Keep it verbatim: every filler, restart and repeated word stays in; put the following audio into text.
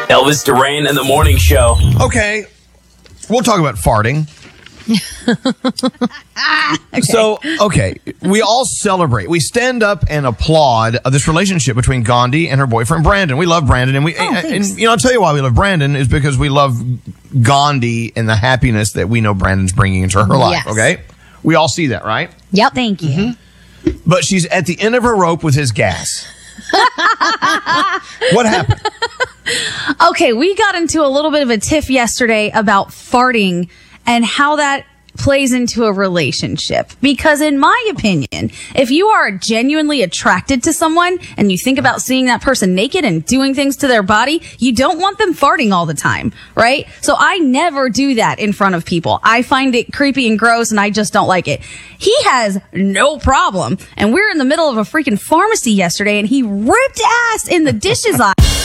Elvis Duran and the Morning Show. Okay, we'll talk about farting. okay. So, okay, we all celebrate. We stand up and applaud uh, this relationship between Gandhi and her boyfriend Brandon. We love Brandon, and we, oh, and, and you know, I'll tell you why we love Brandon is because we love Gandhi and the happiness that we know Brandon's bringing into her life. Yes. Okay, we all see that, right? Yep. Thank you. Mm-hmm. But she's at the end of her rope with his gas. What happened? Okay, we got into a little bit of a tiff yesterday about farting and how that plays into a relationship. Because in my opinion, if you are genuinely attracted to someone and you think about seeing that person naked and doing things to their body, you don't want them farting all the time, right? So I never do that in front of people. I find it creepy and gross and I just don't like it. He has no problem. And we're in the middle of a freaking pharmacy yesterday and he ripped ass in the dishes aisle.